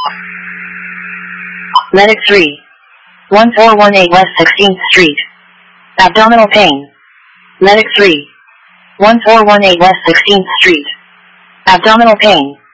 Medic 3. 1418 West 16th Street. Abdominal pain. Medic 3. 1418 West 16th Street. Abdominal pain.